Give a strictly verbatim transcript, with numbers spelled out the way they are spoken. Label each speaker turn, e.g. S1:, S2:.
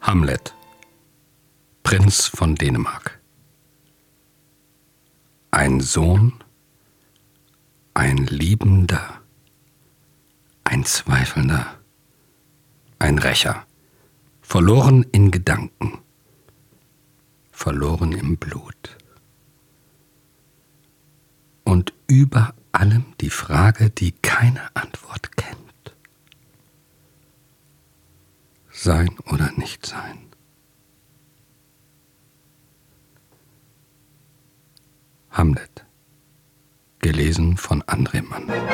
S1: Hamlet, Prinz von Dänemark. Ein Sohn, ein Liebender, ein Zweifelnder, ein Rächer, verloren in Gedanken, verloren im Blut. Und über allem die Frage, die keine Antwort kennt. Sein oder nicht sein? Hamlet, gelesen von André Mann.